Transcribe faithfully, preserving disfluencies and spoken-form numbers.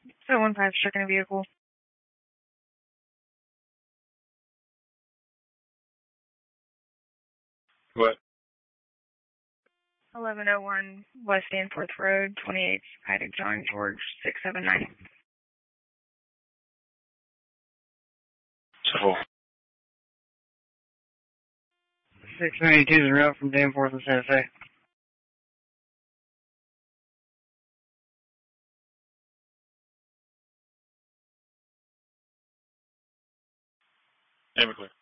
seven one five, stricken a vehicle. What? eleven oh one West Danforth Road, twenty-eight Paddock John George, six seven nine. So. six ninety-two is en route from Danforth to Santa Fe. Everclear.